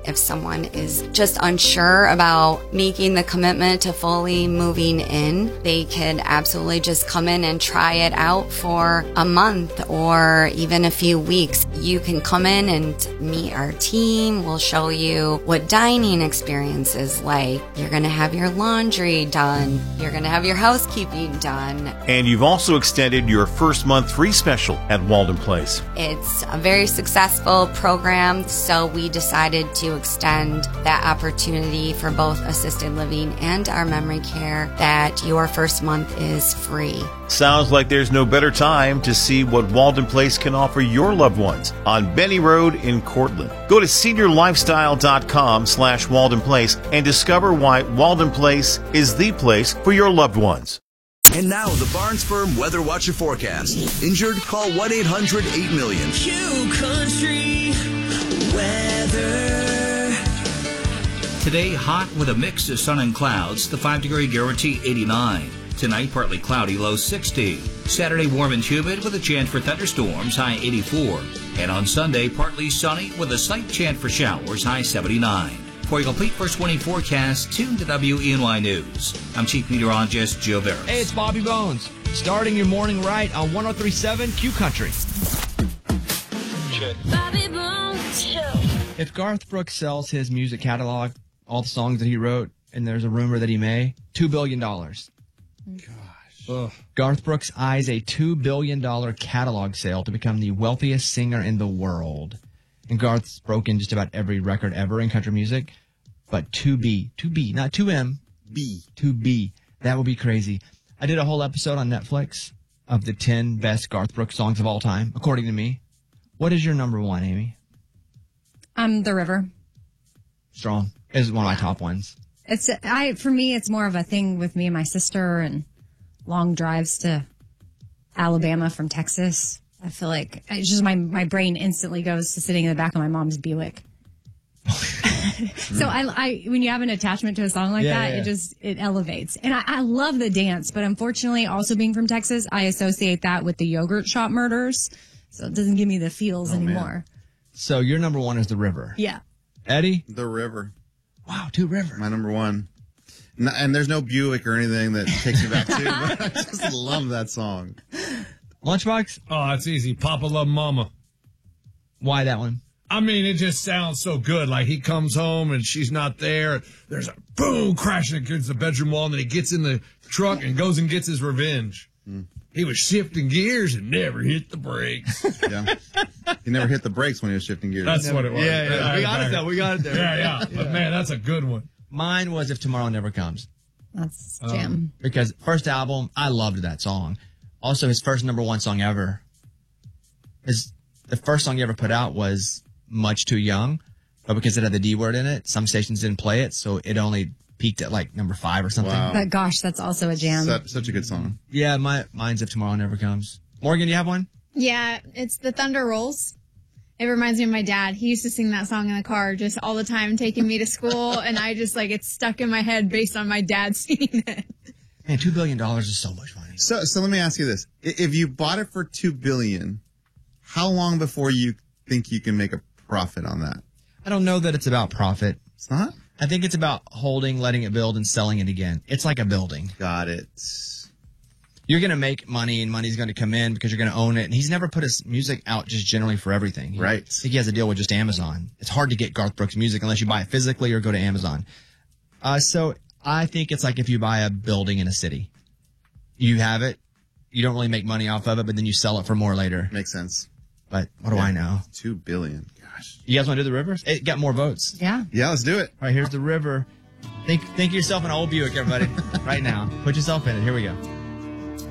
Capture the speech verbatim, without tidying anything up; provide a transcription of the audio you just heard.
If someone is just unsure about making the commitment to fully moving in, they could absolutely just come in and try it out for a month or even a few weeks. You can come in and meet our team. We'll show you what dining experience is like. You're going to have your laundry done. You're going to have your housekeeping done. And you've also extended your first month free special at Walden Place. It's a very successful program, so we decided to extend that opportunity for both assisted living and our memory care, that your first month is free. Sounds like there's no better time to see what Walden Place can offer your loved ones on Benny Road in Cortland. Go to seniorlifestyle.com slash Walden Place and discover why Walden Place is the place for your loved ones. And now the Barnes Firm Weather Watcher forecast. Injured? Call one eight hundred eight million. Q Country Weather. Today, hot with a mix of sun and clouds. The five-degree guarantee, eighty-nine. Tonight, partly cloudy, low sixty. Saturday, warm and humid with a chance for thunderstorms, high eighty-four. And on Sunday, partly sunny with a slight chance for showers, high seventy-nine. For your complete first twenty forecast, tune to W E N Y News. I'm Chief Meteorologist Joe Vera. Hey, it's Bobby Bones. Starting your morning right on one oh three point seven Q Country. Bobby Bones Show. If Garth Brooks sells his music catalog, all the songs that he wrote, and there's a rumor that he may, two billion dollars. Gosh. Ugh. Garth Brooks eyes a two billion dollars catalog sale to become the wealthiest singer in the world. And Garth's broken just about every record ever in country music. But two B, two B, not two M, B, two B. That would be crazy. I did a whole episode on Netflix of the ten best Garth Brooks songs of all time, according to me. What is your number one, Amy? Um, The River. Strong. Is one of my top ones. It's I for me, it's more of a thing with me and my sister and long drives to Alabama from Texas. I feel like it's just my, my brain instantly goes to sitting in the back of my mom's Buick. So I, I, when you have an attachment to a song like Yeah, that, yeah. it just, it elevates. And I, I love the dance, but unfortunately also being from Texas, I associate that with the yogurt shop murders. So it doesn't give me the feels Oh, anymore. man. So your number one is The River. Yeah. Eddie? The River. Wow, Two River. My number one. No, and there's no Buick or anything that takes me back to, but I just love that song. Lunchbox? Oh, it's easy. Papa Love Mama. Why that one? I mean, it just sounds so good. Like he comes home and she's not there. There's a boom crashing against the bedroom wall, and then he gets in the truck and goes and gets his revenge. Mm. He was shifting gears and never hit the brakes. Yeah. He never hit the brakes when he was shifting gears. That's never, what it was. Yeah, yeah. We got it though. We got it there. Yeah, yeah, yeah. But man, that's a good one. Mine was If Tomorrow Never Comes. That's jam. Um, because first album, I loved that song. Also, his first number one song ever. His the first song he ever put out was Much Too Young, but because it had the D word in it, some stations didn't play it, so it only peaked at like number five or something. Wow. But gosh, that's also a jam. Such, such a good song. Yeah, my mine's If Tomorrow Never Comes. Morgan, do you have one? Yeah, it's The Thunder Rolls. It reminds me of my dad. He used to sing that song in the car just all the time, taking me to school, and I just, like, it's stuck in my head based on my dad singing it. Man, two billion dollars is so much money. So, so let me ask you this: if you bought it for two billion dollars, how long before you think you can make a profit on that? I don't know that it's about profit. It's not? I think it's about holding, letting it build, and selling it again. It's like a building. Got it. You're going to make money, and money's going to come in because you're going to own it. And he's never put his music out just generally for everything. He, Right. I think he has a deal with just Amazon. It's hard to get Garth Brooks music unless you buy it physically or go to Amazon. Uh, so I think it's like if you buy a building in a city. You have it. You don't really make money off of it, but then you sell it for more later. Makes sense. But what do Yeah. I know? Two billion. Gosh. You guys want to do the rivers? It got more votes. Yeah. Yeah, let's do it. All right, here's the river. Think, think of yourself in an old Buick, everybody. Right now. Put yourself in it. Here we go.